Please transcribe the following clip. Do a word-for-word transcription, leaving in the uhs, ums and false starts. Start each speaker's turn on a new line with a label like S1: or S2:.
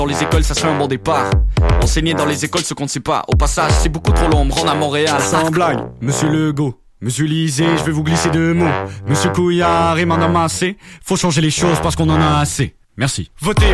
S1: Dans les écoles, ça serait un bon départ. Enseigner dans les écoles ce qu'on ne sait pas. Au passage, c'est beaucoup trop long, me rendre à Montréal.
S2: Sans blague, monsieur Legault, monsieur Lisée, je vais vous glisser deux mots. Monsieur Couillard et Madame Massé, faut changer les choses parce qu'on en a assez. Merci. Votez